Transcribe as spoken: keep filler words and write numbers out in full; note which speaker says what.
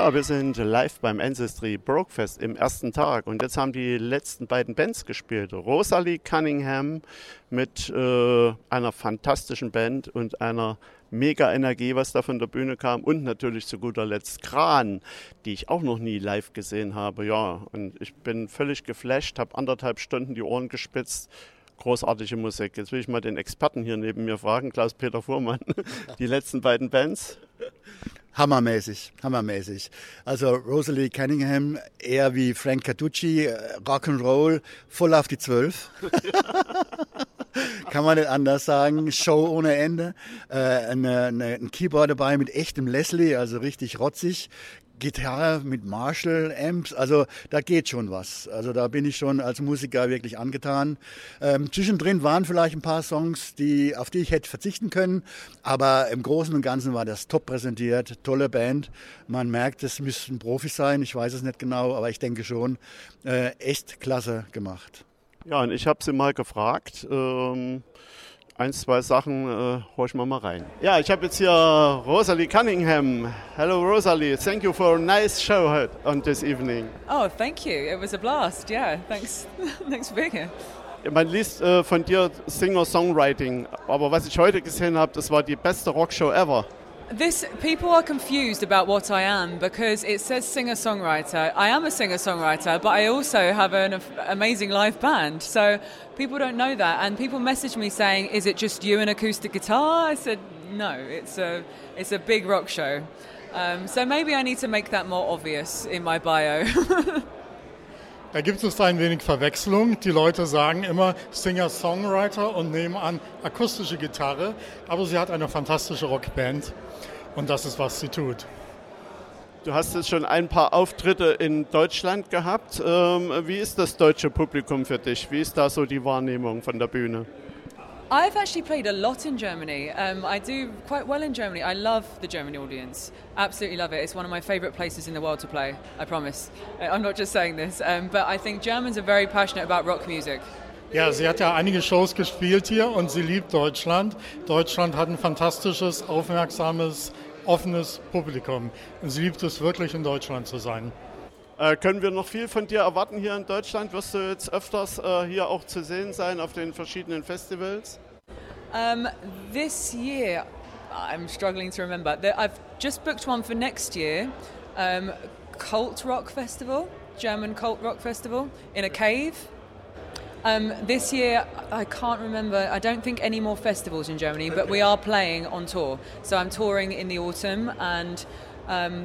Speaker 1: Ja, wir sind live beim Ancestry Brokefest im ersten Tag und jetzt haben die letzten beiden Bands gespielt. Rosalie Cunningham mit äh, einer fantastischen Band und einer mega Energie, was da von der Bühne kam, und natürlich zu guter Letzt Kran, die ich auch noch nie live gesehen habe. Ja, und ich bin völlig geflasht, habe anderthalb Stunden die Ohren gespitzt. Großartige Musik. Jetzt will ich mal den Experten hier neben mir fragen, Klaus-Peter Fuhrmann, die letzten beiden Bands.
Speaker 2: Hammermäßig, hammermäßig. Also Rosalie Cunningham, eher wie Frank Carducci, Rock'n'Roll, voll auf die Zwölf. Kann man nicht anders sagen. Show ohne Ende. Äh, eine, eine, ein Keyboard dabei mit echtem Leslie, also richtig rotzig. Gitarre mit Marshall-Amps, also da geht schon was. Also da bin ich schon als Musiker wirklich angetan. Ähm, zwischendrin waren vielleicht ein paar Songs, die, auf die ich hätte verzichten können, aber im Großen und Ganzen war das top präsentiert, tolle Band. Man merkt, es müssten Profis sein, ich weiß es nicht genau, aber ich denke schon, äh, echt klasse gemacht.
Speaker 1: Ja, und ich habe sie mal gefragt, ähm Ein, zwei Sachen äh, hol ich mal mal rein. Ja, ich habe jetzt hier Rosalie Cunningham. Hello Rosalie, thank you for a nice show on this evening.
Speaker 3: Oh, thank you. It was a blast. Yeah, thanks. Thanks for being here.
Speaker 1: Man liest äh, von dir Singer-Songwriting, aber was ich heute gesehen habe, das war die beste Rockshow ever.
Speaker 3: This people are confused about what I am because it says singer-songwriter. I am a singer-songwriter, but I also have an amazing live band. So people don't know that, and people message me saying, "Is it just you and acoustic guitar?" I said, "No, it's a it's a big rock show." Um, so maybe I need to make that more obvious in my bio.
Speaker 4: Da gibt es ein wenig Verwechslung. Die Leute sagen immer Singer-Songwriter und nehmen an akustische Gitarre, aber sie hat eine fantastische Rockband und das ist, was sie tut.
Speaker 1: Du hast jetzt schon ein paar Auftritte in Deutschland gehabt. Ähm, wie ist das deutsche Publikum für dich? Wie ist da so die Wahrnehmung von der Bühne?
Speaker 3: I've actually played a lot in Germany. Um, I do quite well in Germany. I love the German audience. Absolutely love it. It's one of my favourite places in the world to play, I promise. I'm not just saying this, um, but I think Germans are very passionate about rock music.
Speaker 4: Ja, sie hat ja einige Shows gespielt hier und sie liebt Deutschland. Deutschland hat ein fantastisches, aufmerksames, offenes Publikum. Und sie liebt es wirklich, in Deutschland zu sein.
Speaker 1: Äh, können wir noch viel von dir erwarten hier in Deutschland? Wirst du jetzt öfters äh, hier auch zu sehen sein auf den verschiedenen Festivals?
Speaker 3: Um, this year, I'm struggling to remember. I've just booked one for next year, um, Cult Rock Festival, German Cult Rock Festival in a cave. Um, this year, I can't remember, I don't think any more festivals in Germany, but we are playing on tour. So I'm touring in the autumn and um,